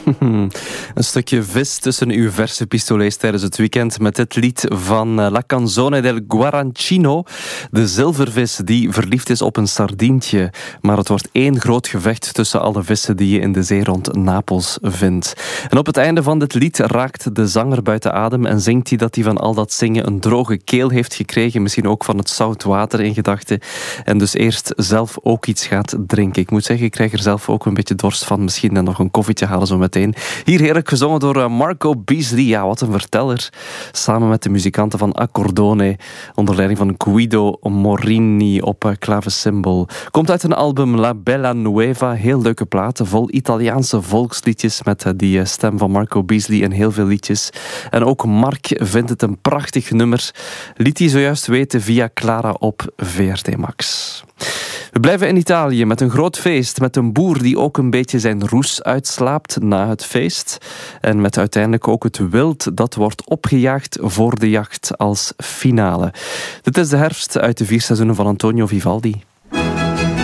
Een stukje vis tussen uw verse pistolets tijdens het weekend met dit lied van La Canzone del Guarancino. De zilvervis die verliefd is op een sardientje. Maar het wordt één groot gevecht tussen alle vissen die je in de zee rond Napels vindt. En op het einde van dit lied raakt de zanger buiten adem en zingt hij dat hij van al dat zingen een droge keel heeft gekregen. Misschien ook van het zout water in gedachten. En dus eerst zelf ook iets gaat drinken. Ik moet zeggen, ik krijg er zelf ook een beetje dorst van. Misschien dan nog een koffietje halen zo meteen. Hier heerlijk gezongen door Marco Beasley. Ja, wat een verteller. Samen met de muzikanten van Accordone. Onder leiding van Guido Morini op klavecimbal. Komt uit een album La Bella Nuova. Heel leuke platen. Vol Italiaanse volksliedjes. Met die stem van Marco Beasley en heel veel liedjes. En ook Mark vindt het een prachtig nummer. Liet hij zojuist weten via Clara op VRT Max. We blijven in Italië met een groot feest. Met een boer die ook een beetje zijn roes uitslaapt na het feest. En met uiteindelijk ook het wild dat wordt opgejaagd voor de jacht als finale. Dit is de herfst uit de 4 seizoenen van Antonio Vivaldi.